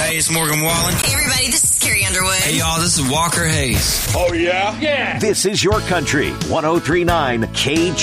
Hey, it's Morgan Wallen. Hey, everybody, this is Carrie Underwood. Hey, y'all, this is Walker Hayes. Oh, yeah? This is your country. 103.9 KG.